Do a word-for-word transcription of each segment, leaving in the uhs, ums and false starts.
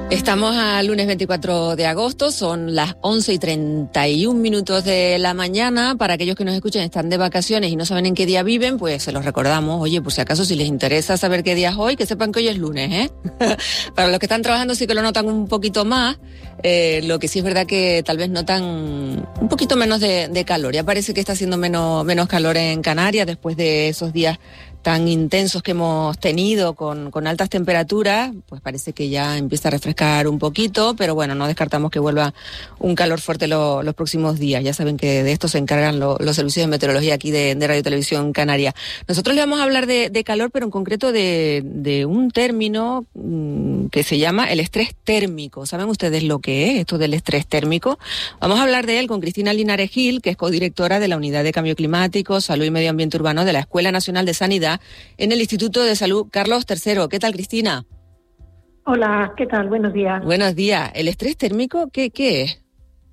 Estamos al lunes veinticuatro de agosto, son las once y treinta y un minutos de la mañana. Para aquellos que nos escuchen, están de vacaciones y no saben en qué día viven, pues se los recordamos. Oye, por si acaso, si les interesa saber qué día es hoy, que sepan que hoy es lunes, ¿eh? Para los que están trabajando sí que lo notan un poquito más, eh, lo que sí es verdad que tal vez notan un poquito menos de, de calor. Ya parece que está haciendo menos, menos calor en Canarias después de esos días tan intensos que hemos tenido con, con altas temperaturas, pues parece que ya empieza a refrescar un poquito, pero bueno, no descartamos que vuelva un calor fuerte lo, los próximos días. Ya saben que de esto se encargan lo, los servicios de meteorología aquí de, de Radio Televisión Canaria. Nosotros le vamos a hablar de, de calor, pero en concreto de, de un término mmm, que se llama el estrés térmico. ¿Saben ustedes lo que es esto del estrés térmico? Vamos a hablar de él con Cristina Linares Gil, que es codirectora de la Unidad de Cambio Climático, Salud y Medio Ambiente Urbano de la Escuela Nacional de Sanidad en el Instituto de Salud Carlos tercero. ¿Qué tal, Cristina? Hola, ¿qué tal? Buenos días. Buenos días. ¿El estrés térmico qué, qué es?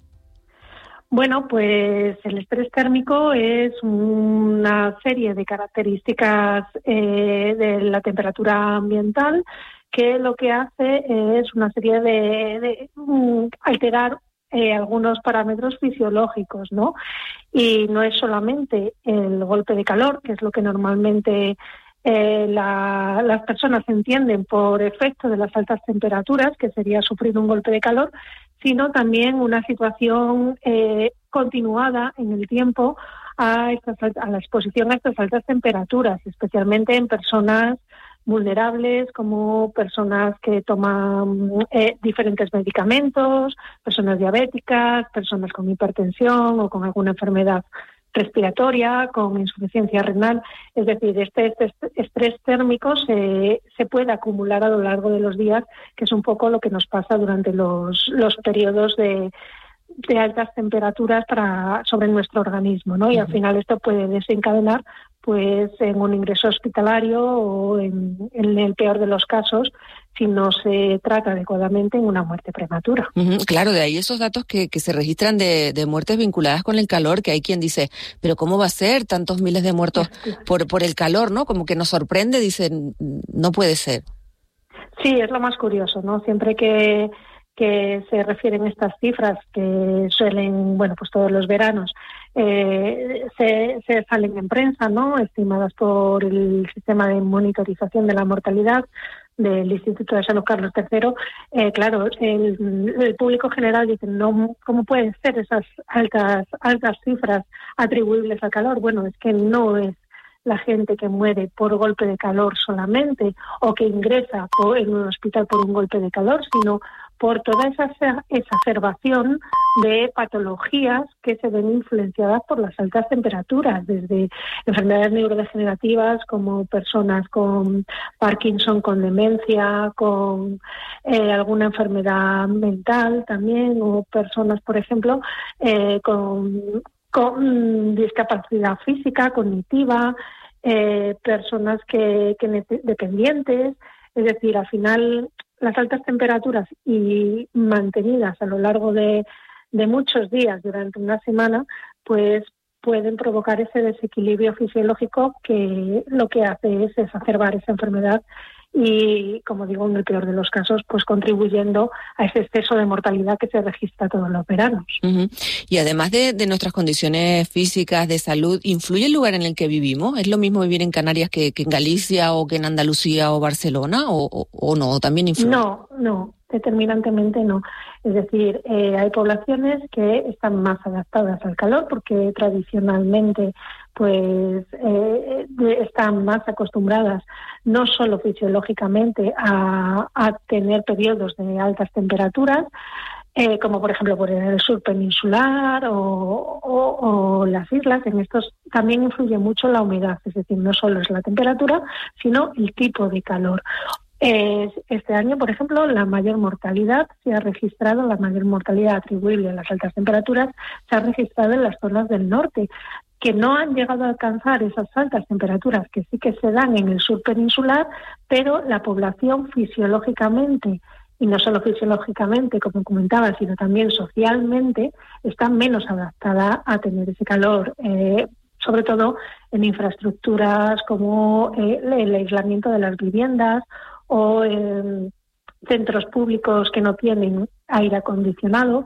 Bueno, pues el estrés térmico es una serie de características eh, de la temperatura ambiental que lo que hace es una serie de, de um, alterar Eh, algunos parámetros fisiológicos, ¿no? Y no es solamente el golpe de calor, que es lo que normalmente eh, la, las personas entienden por efecto de las altas temperaturas, que sería sufrir un golpe de calor, sino también una situación eh, continuada en el tiempo a, estas, a la exposición a estas altas temperaturas, especialmente en personas vulnerables, como personas que toman eh, diferentes medicamentos, personas diabéticas, personas con hipertensión o con alguna enfermedad respiratoria, con insuficiencia renal. Es decir, este, este estrés térmico se, se puede acumular a lo largo de los días, que es un poco lo que nos pasa durante los, los periodos de de altas temperaturas para sobre nuestro organismo, ¿no? Y al final esto puede desencadenar pues en un ingreso hospitalario o en, en el peor de los casos, si no se trata adecuadamente, en una muerte prematura. Uh-huh, claro, de ahí esos datos que, que se registran de, de muertes vinculadas con el calor, que hay quien dice, pero ¿cómo va a ser tantos miles de muertos por, por el calor, ¿no? Como que nos sorprende, dicen, no puede ser. Sí, es lo más curioso, ¿no? Siempre que que se refieren estas cifras que suelen, bueno, pues todos los veranos eh, se, se salen en prensa, ¿no? Estimadas por el sistema de monitorización de la mortalidad del Instituto de Salud Carlos tercero, eh, claro, el, el público general dice, no, ¿cómo pueden ser esas altas altas cifras atribuibles al calor? Bueno, es que no es la gente que muere por golpe de calor solamente o que ingresa por, en un hospital por un golpe de calor, sino por toda esa exacerbación de patologías que se ven influenciadas por las altas temperaturas, desde enfermedades neurodegenerativas como personas con Parkinson, con demencia, con eh, alguna enfermedad mental también, o personas, por ejemplo, eh, con, con discapacidad física, cognitiva, eh, personas que, que dependientes. Es decir, al final las altas temperaturas y mantenidas a lo largo de, de muchos días durante una semana, pues pueden provocar ese desequilibrio fisiológico que lo que hace es exacerbar esa enfermedad y, como digo, en el peor de los casos, pues contribuyendo a ese exceso de mortalidad que se registra todos los veranos. Uh-huh. Y además de, de nuestras condiciones físicas, de salud, ¿influye el lugar en el que vivimos? ¿Es lo mismo vivir en Canarias que, que en Galicia o que en Andalucía o Barcelona? ¿O, o, o no? ¿También influye? No, no. Determinantemente no. Es decir, eh, hay poblaciones que están más adaptadas al calor porque tradicionalmente pues eh, están más acostumbradas no solo fisiológicamente a, a tener periodos de altas temperaturas, eh, como por ejemplo por el sur peninsular o, o, o las islas. En estos también influye mucho la humedad, es decir, no solo es la temperatura, sino el tipo de calor. Este año, por ejemplo, la mayor mortalidad se ha registrado, la mayor mortalidad atribuible a las altas temperaturas se ha registrado en las zonas del norte, que no han llegado a alcanzar esas altas temperaturas que sí que se dan en el sur peninsular, pero la población fisiológicamente, y no solo fisiológicamente, como comentaba, sino también socialmente, está menos adaptada a tener ese calor, eh, sobre todo en infraestructuras como eh, el aislamiento de las viviendas o en, centros públicos que no tienen aire acondicionado,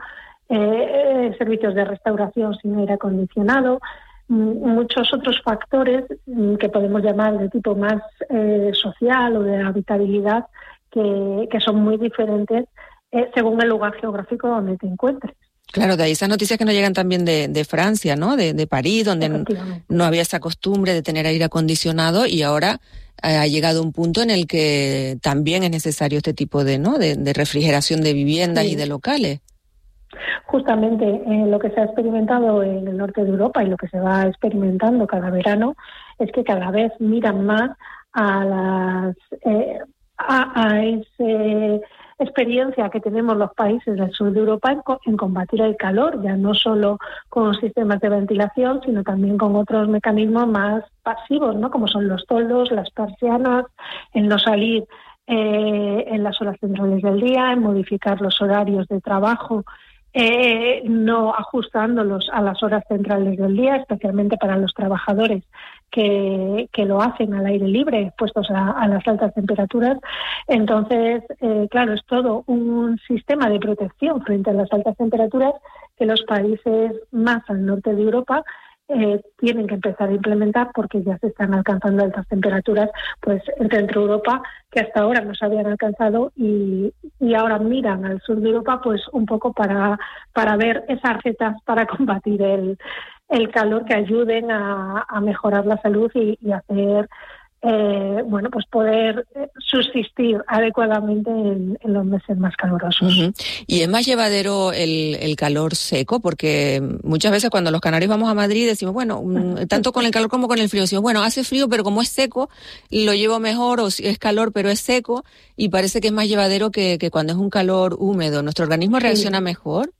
eh, servicios de restauración sin aire acondicionado, muchos otros factores que podemos llamar de tipo más eh, social o de habitabilidad que, que son muy diferentes eh, según el lugar geográfico donde te encuentres. Claro, de ahí esas noticias que nos llegan también de, de Francia, ¿no? De, de París, donde n- no había esa costumbre de tener aire acondicionado y ahora eh, ha llegado un punto en el que también es necesario este tipo de, ¿no? de, de refrigeración de viviendas Sí. y de locales. Justamente eh, lo que se ha experimentado en el norte de Europa y lo que se va experimentando cada verano es que cada vez miran más a las eh, a, a esa experiencia que tenemos los países del sur de Europa en, co- en combatir el calor, ya no solo con sistemas de ventilación, sino también con otros mecanismos más pasivos, ¿no? Como son los toldos, las persianas, en no salir eh, en las horas centrales del día, en modificar los horarios de trabajo, Eh, no ajustándolos a las horas centrales del día, especialmente para los trabajadores que, que lo hacen al aire libre, expuestos a, a las altas temperaturas. Entonces, eh, claro, es todo un sistema de protección frente a las altas temperaturas que los países más al norte de Europa Eh, tienen que empezar a implementar porque ya se están alcanzando altas temperaturas pues en Centro Europa que hasta ahora no se habían alcanzado y, y ahora miran al sur de Europa pues un poco para, para ver esas recetas para combatir el, el calor que ayuden a, a mejorar la salud y, y hacer eh, bueno pues poder subsistir adecuadamente en, en los meses más calurosos. Uh-huh. ¿Y es más llevadero el, el calor seco? Porque muchas veces cuando los canarios vamos a Madrid decimos, bueno, tanto con el calor como con el frío, decimos, bueno, hace frío, pero como es seco, lo llevo mejor, o si es calor, pero es seco, y parece que es más llevadero que, que cuando es un calor húmedo. ¿Nuestro organismo reacciona sí. mejor?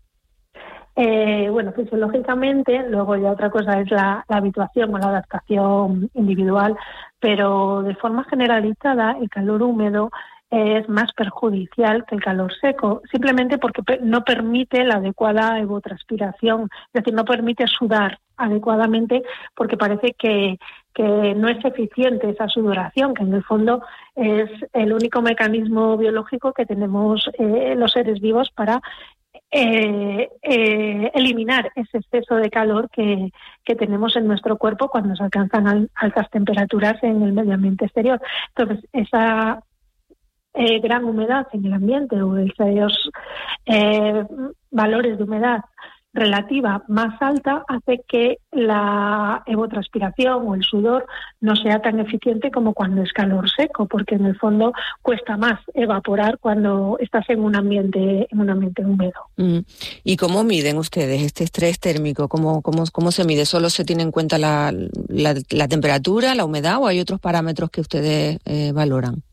Eh, bueno, fisiológicamente, luego ya otra cosa es la, la habituación o la adaptación individual, pero de forma generalizada el calor húmedo es más perjudicial que el calor seco, simplemente porque no permite la adecuada evotranspiración, es decir, no permite sudar adecuadamente porque parece que, que no es eficiente esa sudoración, que en el fondo es el único mecanismo biológico que tenemos eh, los seres vivos para Eh, eh, eliminar ese exceso de calor que, que tenemos en nuestro cuerpo cuando se alcanzan al, altas temperaturas en el medio ambiente exterior. Entonces, esa eh, gran humedad en el ambiente o esos eh, valores de humedad relativa más alta hace que la evotranspiración o el sudor no sea tan eficiente como cuando es calor seco, porque en el fondo cuesta más evaporar cuando estás en un ambiente en un ambiente húmedo. Mm. ¿Y cómo miden ustedes este estrés térmico? ¿Cómo, cómo, cómo se mide? ¿Solo se tiene en cuenta la, la, la temperatura, la humedad, o hay otros parámetros que ustedes eh, valoran?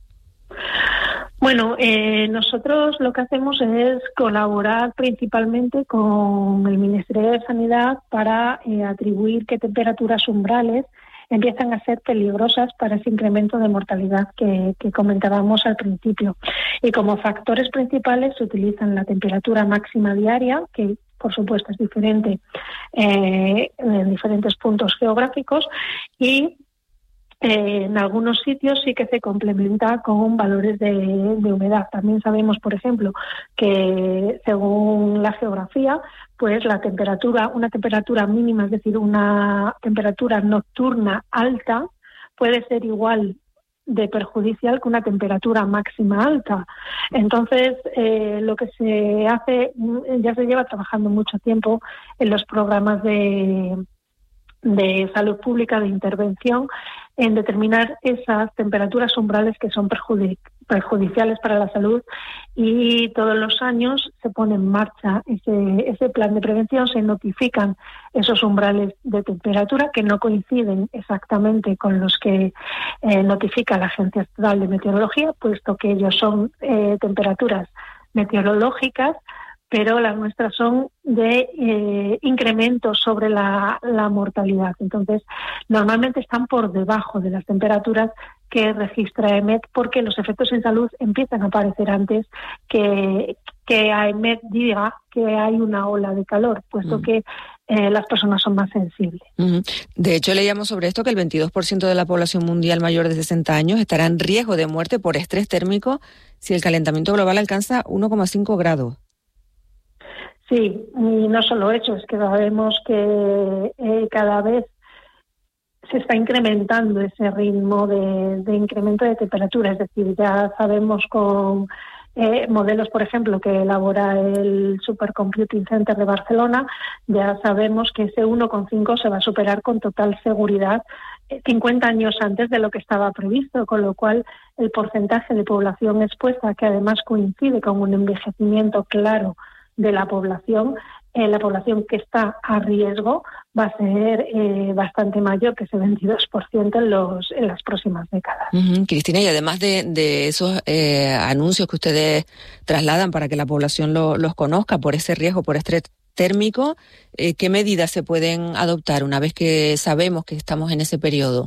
Bueno, eh, nosotros lo que hacemos es colaborar principalmente con el Ministerio de Sanidad para eh, atribuir qué temperaturas umbrales empiezan a ser peligrosas para ese incremento de mortalidad que, que comentábamos al principio. Y como factores principales se utilizan la temperatura máxima diaria, que por supuesto es diferente eh, en diferentes puntos geográficos, y Eh, en algunos sitios sí que se complementa con valores de, de humedad. También sabemos, por ejemplo, que según la geografía, pues la temperatura, una temperatura mínima, es decir, una temperatura nocturna alta, puede ser igual de perjudicial que una temperatura máxima alta. Entonces, eh, lo que se hace, ya se lleva trabajando mucho tiempo en los programas de de salud pública, de intervención, en determinar esas temperaturas umbrales que son perjudic- perjudiciales para la salud, y todos los años se pone en marcha ese, ese plan de prevención, se notifican esos umbrales de temperatura que no coinciden exactamente con los que eh, notifica la Agencia Estatal de Meteorología, puesto que ellos son eh, temperaturas meteorológicas, pero las nuestras son de eh, incremento sobre la, la mortalidad. Entonces, normalmente están por debajo de las temperaturas que registra E M E T, porque los efectos en salud empiezan a aparecer antes que, que a E M E T diga que hay una ola de calor, puesto mm. que eh, las personas son más sensibles. Mm. De hecho, leíamos sobre esto que el veintidós por ciento de la población mundial mayor de sesenta años estará en riesgo de muerte por estrés térmico si el calentamiento global alcanza uno coma cinco grados. Sí, y no solo eso, es que sabemos que eh, cada vez se está incrementando ese ritmo de, de incremento de temperatura, es decir, ya sabemos con eh, modelos, por ejemplo, que elabora el Supercomputing Center de Barcelona, ya sabemos que ese uno coma cinco se va a superar con total seguridad cincuenta años antes de lo que estaba previsto, con lo cual el porcentaje de población expuesta, que además coincide con un envejecimiento claro de la población, eh, la población que está a riesgo va a ser eh, bastante mayor que ese veintidós por ciento en, los, en las próximas décadas. Uh-huh. Cristina, y además de, de esos eh, anuncios que ustedes trasladan para que la población lo, los conozca por ese riesgo, por estrés térmico, eh, ¿qué medidas se pueden adoptar una vez que sabemos que estamos en ese periodo?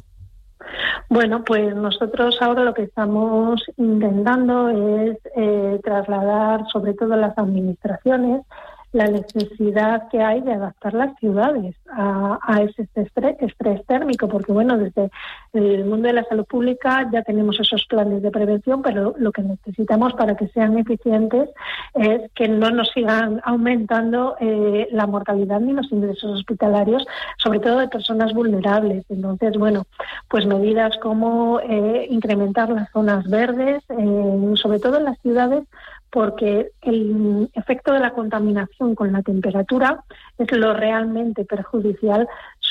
Bueno, pues nosotros ahora lo que estamos intentando es eh, trasladar, sobre todo a las administraciones, la necesidad que hay de adaptar las ciudades a, a ese estrés, estrés térmico, porque bueno, desde el mundo de la salud pública ya tenemos esos planes de prevención, pero lo que necesitamos para que sean eficientes es que no nos sigan aumentando eh, la mortalidad ni los ingresos hospitalarios, sobre todo de personas vulnerables. Entonces, bueno, pues medidas como eh, incrementar las zonas verdes, eh, sobre todo en las ciudades, porque el efecto de la contaminación con la temperatura es lo realmente perjudicial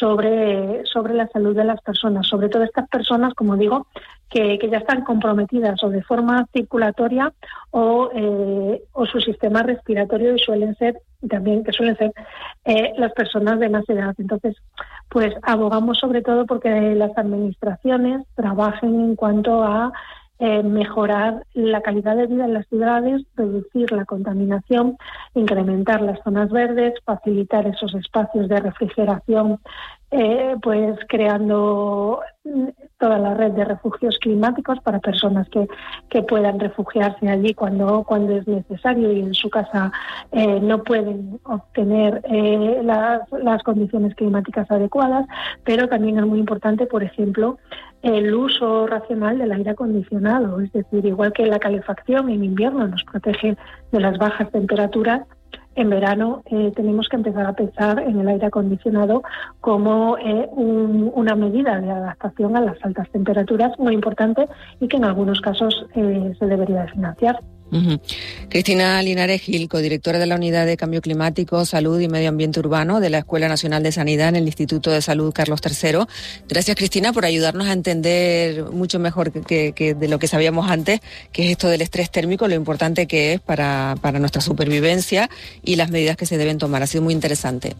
sobre, sobre la salud de las personas, sobre todo estas personas, como digo, que, que ya están comprometidas o de forma circulatoria o, eh, o su sistema respiratorio, y suelen ser también que suelen ser eh, las personas de más edad. Entonces, pues abogamos sobre todo porque las administraciones trabajen en cuanto a Eh, mejorar la calidad de vida en las ciudades, reducir la contaminación, incrementar las zonas verdes, facilitar esos espacios de refrigeración, eh, pues creando toda la red de refugios climáticos para personas que, que puedan refugiarse allí cuando, cuando es necesario y en su casa eh, no pueden obtener eh, las, las condiciones climáticas adecuadas, pero también es muy importante, por ejemplo, el uso racional del aire acondicionado, es decir, igual que la calefacción en invierno nos protege de las bajas temperaturas, en verano eh, tenemos que empezar a pensar en el aire acondicionado como eh, un, una medida de adaptación a las altas temperaturas muy importante y que en algunos casos eh, se debería de financiar. Uh-huh. Cristina Linares Gil, codirectora de la Unidad de Cambio Climático, Salud y Medio Ambiente Urbano de la Escuela Nacional de Sanidad en el Instituto de Salud Carlos tercero. Gracias, Cristina, por ayudarnos a entender mucho mejor que, que, que de lo que sabíamos antes, que es esto del estrés térmico, lo importante que es para, para nuestra supervivencia y las medidas que se deben tomar. Ha sido muy interesante.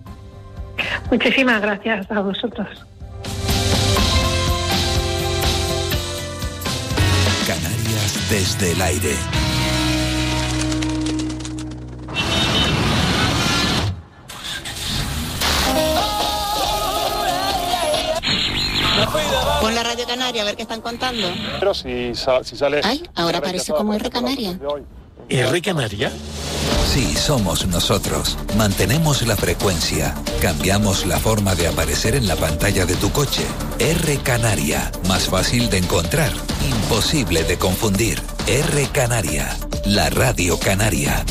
Muchísimas gracias a vosotros. Canarias desde el aire. Pon la Radio Canaria a ver qué están contando. Pero si, si sale... Ay, ahora parece como R Canaria. ¿R Canaria? Sí, somos nosotros. Mantenemos la frecuencia. Cambiamos la forma de aparecer en la pantalla de tu coche. R Canaria. Más fácil de encontrar. Imposible de confundir. R Canaria. La Radio Canaria.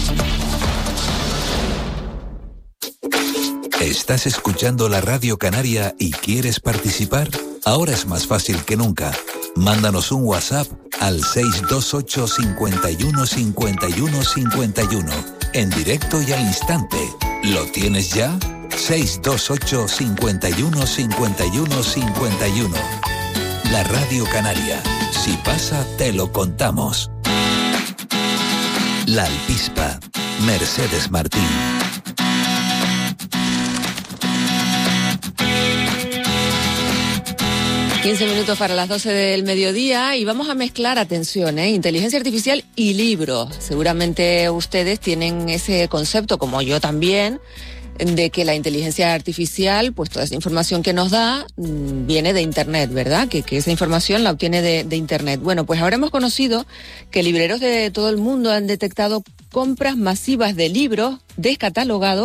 ¿Estás escuchando la Radio Canaria y quieres participar? Ahora es más fácil que nunca. Mándanos un WhatsApp al seis dos ocho, cinco uno, cinco uno, cinco uno. En directo y al instante. ¿Lo tienes ya? seis dos ocho, cinco uno, cinco uno, cinco uno. La Radio Canaria. Si pasa, te lo contamos. La Alpispa. Mercedes Martín. quince minutos para las doce del mediodía y vamos a mezclar, atención, ¿eh? Inteligencia artificial y libros. Seguramente ustedes tienen ese concepto, como yo también, de que la inteligencia artificial, pues toda esa información que nos da, mmm, viene de Internet, ¿verdad? Que, que esa información la obtiene de, de Internet. Bueno, pues ahora hemos conocido que libreros de todo el mundo han detectado compras masivas de libros descatalogados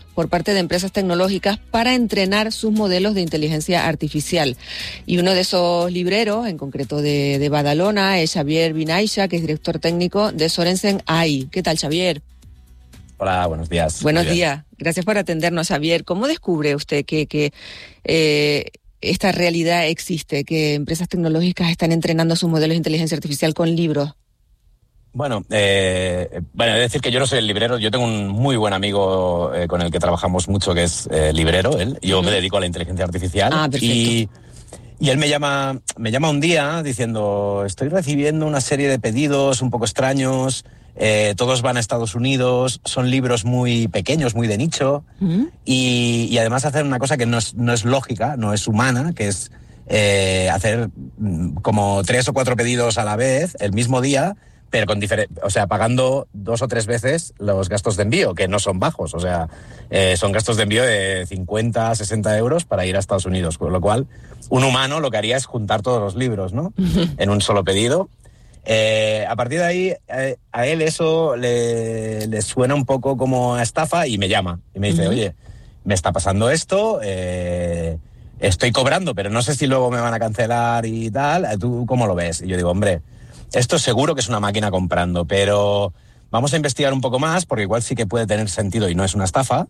por parte de empresas tecnológicas para entrenar sus modelos de inteligencia artificial. Y uno de esos libreros, en concreto de, de Badalona, es Xavier Vinaixa, que es director técnico de Sorensen A I. ¿Qué tal, Xavier? Hola, buenos días. Buenos días. Gracias por atendernos, Xavier. ¿Cómo descubre usted que, que eh, esta realidad existe, que empresas tecnológicas están entrenando sus modelos de inteligencia artificial con libros? Bueno, eh, bueno, es decir que yo no soy el librero. Yo tengo un muy buen amigo eh, con el que trabajamos mucho, que es eh, librero, él. Yo uh-huh. me dedico a la inteligencia artificial. Ah, perfecto. Y, y él me llama, me llama un día diciendo, estoy recibiendo una serie de pedidos un poco extraños. Eh, todos van a Estados Unidos, son libros muy pequeños, muy de nicho, uh-huh. y, y además hacen una cosa que no es, no es lógica, no es humana, que es eh, hacer como tres o cuatro pedidos a la vez, el mismo día, pero con diferen- o sea, pagando dos o tres veces los gastos de envío, que no son bajos, o sea, eh, son gastos de envío de cincuenta, sesenta euros para ir a Estados Unidos, con lo cual un humano lo que haría es juntar todos los libros, ¿no? Uh-huh. En un solo pedido. Eh, a partir de ahí, eh, a él eso le, le suena un poco como a estafa y me llama y me dice, uh-huh. oye, me está pasando esto, eh, estoy cobrando, pero no sé si luego me van a cancelar y tal, ¿tú cómo lo ves? Y yo digo, hombre, esto seguro que es una máquina comprando, pero vamos a investigar un poco más porque igual sí que puede tener sentido y no es una estafa.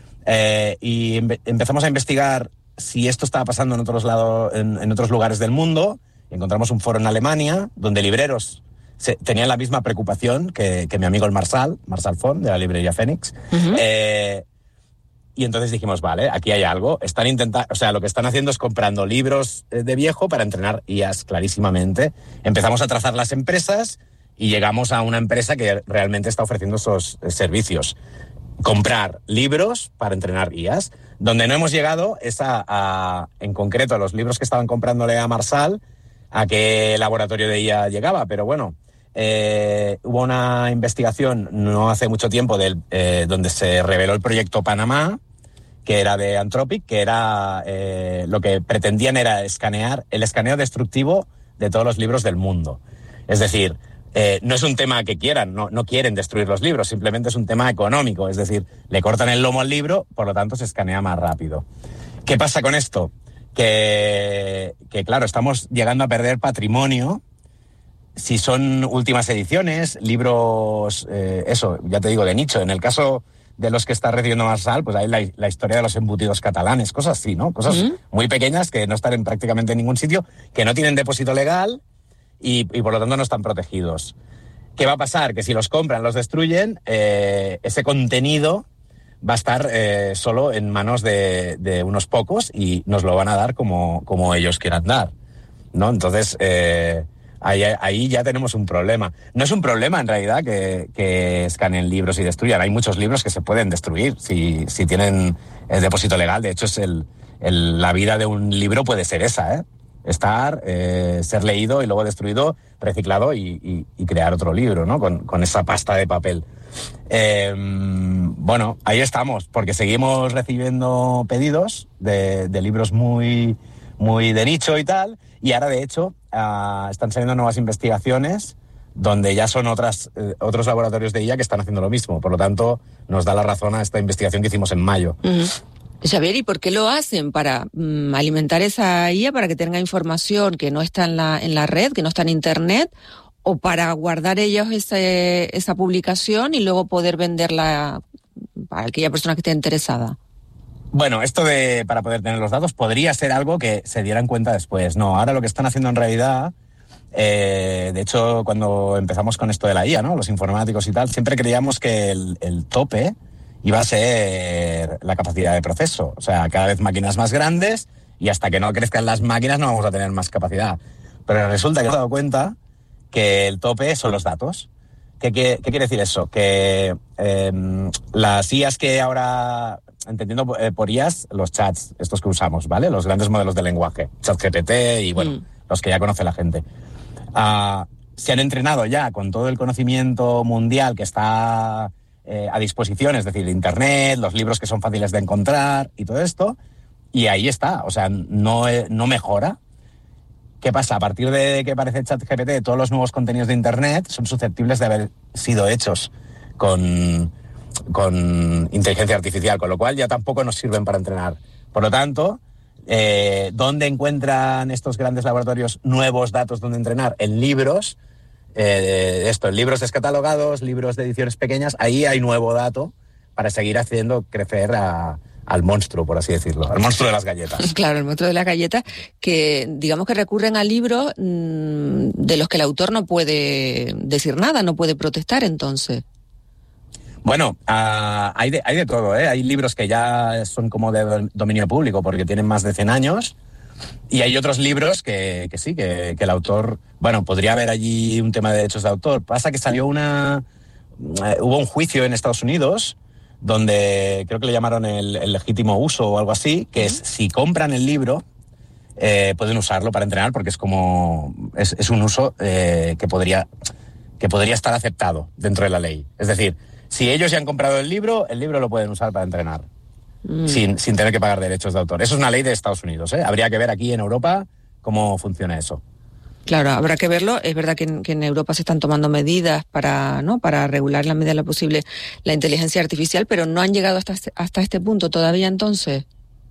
Eh, y empe- empezamos a investigar si esto estaba pasando en otros lados, en, en otros lugares del mundo. Encontramos un foro en Alemania donde libreros se, tenían la misma preocupación que, que mi amigo el Marsal, Marsal Font, de la librería Fénix. Uh-huh. Eh, y entonces dijimos, vale, aquí hay algo. Están intentando, o sea, lo que están haciendo es comprando libros de viejo para entrenar I As clarísimamente. Empezamos a trazar las empresas y llegamos a una empresa que realmente está ofreciendo esos servicios. Comprar libros para entrenar I As. Donde no hemos llegado es a, a en concreto, a los libros que estaban comprándole a Marsal, a qué laboratorio de I A llegaba, pero bueno, eh, hubo una investigación no hace mucho tiempo del, eh, donde se reveló el proyecto Panamá, que era de Anthropic, que era eh, lo que pretendían era escanear el escaneo destructivo de todos los libros del mundo. Es decir, eh, no es un tema que quieran, no, no quieren destruir los libros, simplemente es un tema económico, es decir, le cortan el lomo al libro, por lo tanto se escanea más rápido. ¿Qué pasa con esto? Que, que, claro, estamos llegando a perder patrimonio si son últimas ediciones, libros, eh, eso, ya te digo, de nicho. En el caso de los que está recibiendo Marsal, pues hay la, la historia de los embutidos catalanes, cosas así, ¿no? Cosas ¿Mm? muy pequeñas que no están en prácticamente en ningún sitio, que no tienen depósito legal y, y por lo tanto no están protegidos. ¿Qué va a pasar? Que si los compran, los destruyen, eh, ese contenido va a estar eh, solo en manos de, de unos pocos y nos lo van a dar como, como ellos quieran dar, ¿no? Entonces, eh, ahí, ahí ya tenemos un problema. No es un problema, en realidad, que, que escaneen libros y destruyan. Hay muchos libros que se pueden destruir si, si tienen el depósito legal. De hecho, es el, el, la vida de un libro puede ser esa, ¿eh? Estar, eh, ser leído y luego destruido, reciclado y, y, y crear otro libro, ¿no? Con, con esa pasta de papel. Eh, bueno, ahí estamos, porque seguimos recibiendo pedidos de, de libros muy, muy de nicho y tal, y ahora de hecho uh, están saliendo nuevas investigaciones donde ya son otras, eh, otros laboratorios de I A que están haciendo lo mismo. Por lo tanto, nos da la razón a esta investigación que hicimos en mayo. Uh-huh. Xavier, ¿y por qué lo hacen? ¿Para mm, alimentar esa I A, para que tenga información que no está en la, en la red, que no está en internet? ¿O para guardar ellos ese, esa publicación y luego poder venderla para aquella persona que esté interesada? Bueno, esto de para poder tener los datos podría ser algo que se dieran cuenta después. No, ahora lo que están haciendo en realidad, eh, de hecho, cuando empezamos con esto de la I A, ¿no? Los informáticos y tal, siempre creíamos que el, el tope iba a ser la capacidad de proceso. O sea, cada vez máquinas más grandes y hasta que no crezcan las máquinas no vamos a tener más capacidad. Pero resulta que hemos dado cuenta que el tope son los datos. ¿Qué, qué, qué quiere decir eso? Que eh, las I As que ahora, entendiendo eh, por I As, los chats, estos que usamos, ¿vale? Los grandes modelos de lenguaje, ChatGPT y, bueno, mm. los que ya conoce la gente. Uh, se han entrenado ya con todo el conocimiento mundial que está eh, a disposición, es decir, Internet, los libros que son fáciles de encontrar y todo esto, y ahí está, o sea, no, no mejora. ¿Qué pasa? A partir de que aparece ChatGPT, todos los nuevos contenidos de Internet son susceptibles de haber sido hechos con, con inteligencia artificial, con lo cual ya tampoco nos sirven para entrenar. Por lo tanto, eh, ¿dónde encuentran estos grandes laboratorios nuevos datos donde entrenar? En libros, eh, esto, en libros descatalogados, libros de ediciones pequeñas, ahí hay nuevo dato para seguir haciendo crecer a, al monstruo, por así decirlo, al monstruo de las galletas. Claro, el monstruo de las galletas, que digamos que recurren a libros mmm, de los que el autor no puede decir nada, no puede protestar, entonces. Bueno, uh, hay, de, hay de todo, ¿eh? Hay libros que ya son como de dominio público porque tienen más de cien años y hay otros libros que, que sí, que, que el autor... Bueno, podría haber allí un tema de derechos de autor. Pasa que salió una... Uh, hubo un juicio en Estados Unidos donde creo que le llamaron el, el legítimo uso o algo así, que es si compran el libro eh, pueden usarlo para entrenar porque es como... Es, es un uso eh, que podría, que podría estar aceptado dentro de la ley. Es decir... Si ellos ya han comprado el libro, el libro lo pueden usar para entrenar, mm. sin, sin tener que pagar derechos de autor. Eso es una ley de Estados Unidos, ¿eh? Habría que ver aquí en Europa cómo funciona eso. Claro, habrá que verlo. Es verdad que en, que en Europa se están tomando medidas para, ¿no? para regular en la medida de lo posible la inteligencia artificial, pero no han llegado hasta este, hasta este punto todavía entonces.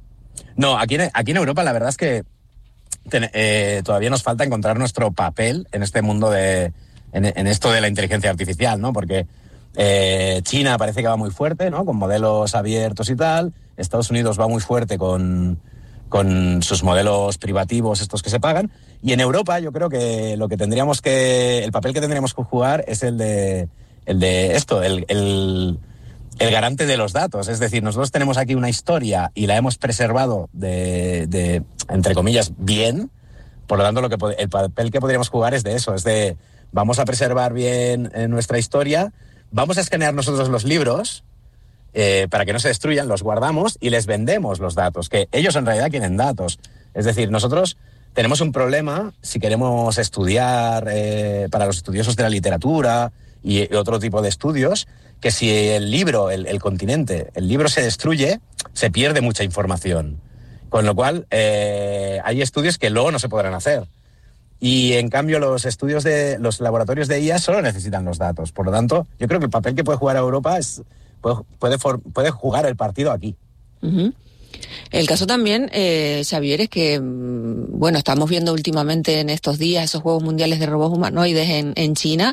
No, aquí en, aquí en Europa la verdad es que ten, eh, todavía nos falta encontrar nuestro papel en este mundo de, en, en esto de la inteligencia artificial, ¿no? Porque Eh, China parece que va muy fuerte, ¿no? Con modelos abiertos y tal. Estados Unidos va muy fuerte con, con sus modelos privativos, estos que se pagan. Y en Europa yo creo que lo que tendríamos que... El papel que tendríamos que jugar es el de, el de esto, el, el, el garante de los datos. Es decir, nosotros tenemos aquí una historia y la hemos preservado de, de entre comillas, bien. Por lo tanto, lo que, el papel que podríamos jugar es de eso, es de vamos a preservar bien nuestra historia. Vamos a escanear nosotros los libros eh, para que no se destruyan, los guardamos y les vendemos los datos, que ellos en realidad quieren datos. Es decir, nosotros tenemos un problema si queremos estudiar eh, para los estudiosos de la literatura y otro tipo de estudios, que si el libro, el, el continente, el libro se destruye, se pierde mucha información. Con lo cual, eh, hay estudios que luego no se podrán hacer. Y en cambio los estudios de los laboratorios de I A solo necesitan los datos. Por lo tanto, yo creo que el papel que puede jugar Europa es puede puede, for, puede jugar el partido aquí. Uh-huh. El caso también, eh, Xavier, es que bueno, estamos viendo últimamente en estos días esos Juegos Mundiales de Robots Humanoides en, en China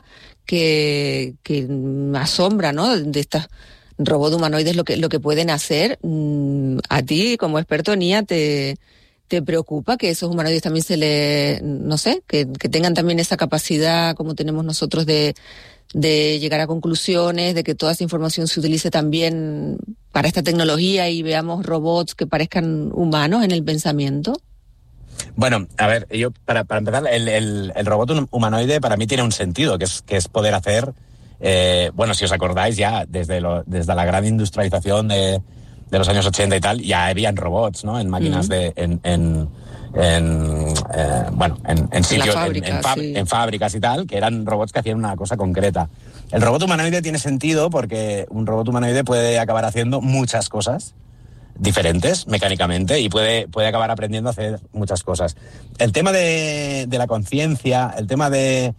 que, que asombra, ¿no? De estas robots humanoides lo que lo que pueden hacer. A ti, como experto, Nia, te ¿Te preocupa que esos humanoides también se le, no sé, que, que tengan también esa capacidad como tenemos nosotros de, de llegar a conclusiones, de que toda esa información se utilice también para esta tecnología y veamos robots que parezcan humanos en el pensamiento? Bueno, a ver, yo para, para empezar, el, el, el robot humanoide para mí tiene un sentido, que es, que es poder hacer, eh, bueno, si os acordáis ya, desde, lo, desde la gran industrialización de... de los años ochenta y tal, ya habían robots, ¿no? En máquinas uh-huh. de... En, en, en eh, bueno, en, en sitios... Fábrica, en, en, fab, sí. en fábricas y tal, que eran robots que hacían una cosa concreta. El robot humanoide tiene sentido porque un robot humanoide puede acabar haciendo muchas cosas diferentes mecánicamente y puede, puede acabar aprendiendo a hacer muchas cosas. El tema de, de la conciencia, el tema de...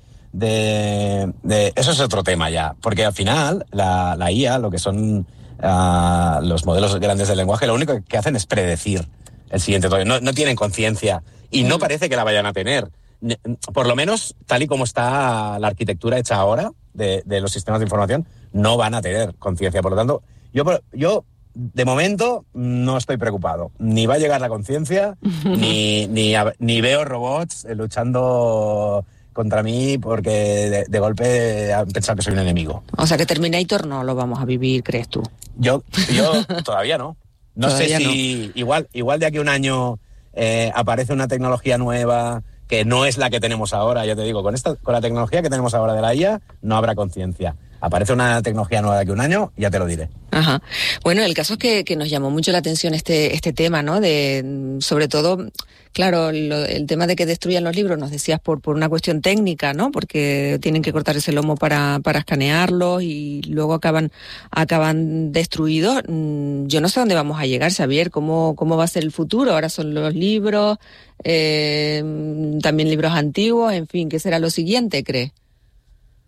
De, de... Eso es otro tema ya, porque al final la, la I A, lo que son... Uh, los modelos grandes del lenguaje, lo único que hacen es predecir el siguiente toque. No, no tienen conciencia y no parece que la vayan a tener. Por lo menos, tal y como está la arquitectura hecha ahora de, de los sistemas de información, no van a tener conciencia. Por lo tanto, yo, yo de momento no estoy preocupado. Ni va a llegar la conciencia, ni, ni, ni veo robots luchando contra mí porque de, de golpe han pensado que soy un enemigo. O sea que Terminator no lo vamos a vivir, ¿crees tú? Yo, yo todavía no. No todavía sé si no. igual, igual de aquí a un año eh, aparece una tecnología nueva que no es la que tenemos ahora. Yo te digo, con esta, con la tecnología que tenemos ahora de la I A no habrá conciencia. Aparece una tecnología nueva de aquí a un año, ya te lo diré. Ajá. Bueno, el caso es que, que nos llamó mucho la atención este este tema, ¿no? De, sobre todo, claro, lo, el tema de que destruyan los libros, nos decías, por por una cuestión técnica, ¿no? Porque tienen que cortar ese lomo para para escanearlos y luego acaban acaban destruidos. Yo no sé dónde vamos a llegar, Xavier, cómo cómo va a ser el futuro. Ahora son los libros, eh, también libros antiguos, en fin, ¿qué será lo siguiente, crees?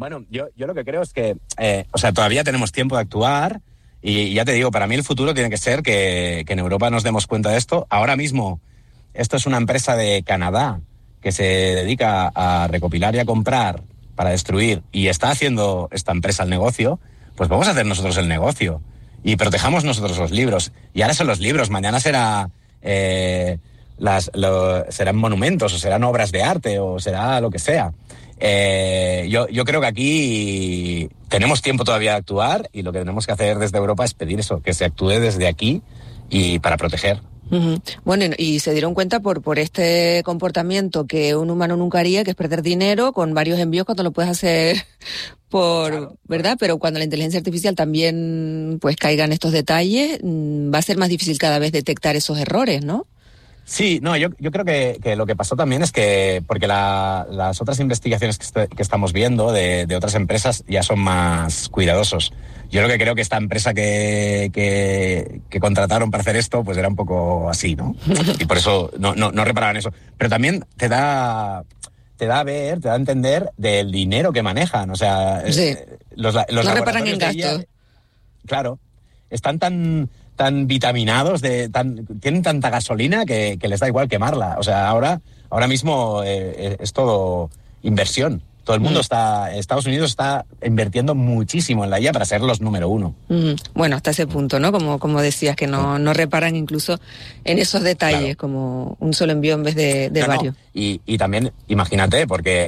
Bueno, yo, yo lo que creo es que, eh, o sea, todavía tenemos tiempo de actuar y, y ya te digo, para mí el futuro tiene que ser que, que en Europa nos demos cuenta de esto. Ahora mismo, esto es una empresa de Canadá que se dedica a recopilar y a comprar para destruir y está haciendo esta empresa el negocio, pues vamos a hacer nosotros el negocio y protejamos nosotros los libros. Y ahora son los libros, mañana será... Eh, las, lo, serán monumentos o serán obras de arte o será lo que sea. Eh, yo, yo creo que aquí tenemos tiempo todavía de actuar y lo que tenemos que hacer desde Europa es pedir eso, que se actúe desde aquí y para proteger. Uh-huh. Bueno, y se dieron cuenta por, por este comportamiento que un humano nunca haría, que es perder dinero con varios envíos cuando lo puedes hacer por, claro, ¿verdad? Pero cuando la inteligencia artificial también pues caiga en estos detalles, va a ser más difícil cada vez detectar esos errores, ¿no? Sí, no, yo, yo creo que, que lo que pasó también es que, porque la, las otras investigaciones que, est- que estamos viendo de, de otras empresas ya son más cuidadosos. Yo lo que creo que esta empresa que, que, que contrataron para hacer esto, pues era un poco así, ¿no? Y por eso no, no, no reparaban eso. Pero también te da, te da a ver, te da a entender del dinero que manejan. O sea, sí. eh, los, los no reparan en gastos. Ella, claro, están tan... tan vitaminados, de tan tienen tanta gasolina que, que les da igual quemarla. O sea, ahora ahora mismo eh, es todo inversión. Todo el mundo mm. está, Estados Unidos está invirtiendo muchísimo en la I A para ser los número uno. Mm. Bueno, hasta ese punto, ¿no? Como, como decías, que no, no reparan incluso en esos detalles, claro, como un solo envío en vez de, de no, varios. No. Y, y también, imagínate, porque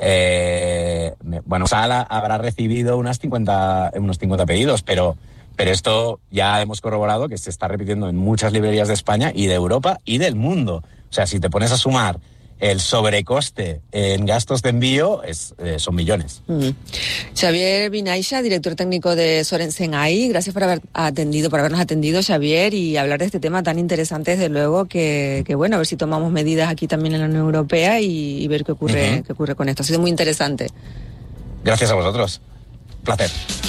eh, bueno, Sala habrá recibido unas cincuenta, unos cincuenta pedidos, pero Pero esto ya hemos corroborado que se está repitiendo en muchas librerías de España y de Europa y del mundo. O sea, si te pones a sumar el sobrecoste en gastos de envío, es, eh, son millones. Mm. Xavier Vinaixa, director técnico de Sorensen A I, gracias por haber atendido, por habernos atendido, Xavier, y hablar de este tema tan interesante, desde luego, que, que bueno, a ver si tomamos medidas aquí también en la Unión Europea y, y ver qué ocurre, uh-huh. qué ocurre con esto. Ha sido muy interesante. Gracias a vosotros. Placer.